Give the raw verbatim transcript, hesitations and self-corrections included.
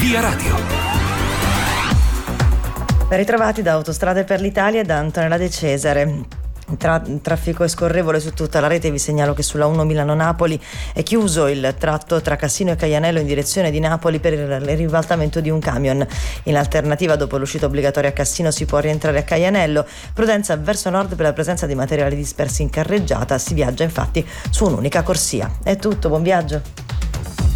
Via Radio. Ben ritrovati da Autostrade per l'Italia e da Antonella De Cesare. Tra, traffico scorrevole su tutta la rete. Vi segnalo che sulla uno Milano-Napoli è chiuso il tratto tra Cassino e Caianello in direzione di Napoli per il ribaltamento di un camion. In alternativa, dopo l'uscita obbligatoria a Cassino, si può rientrare a Caianello. Prudenza verso nord per la presenza di materiali dispersi in carreggiata. Si viaggia infatti su un'unica corsia. È tutto, buon viaggio.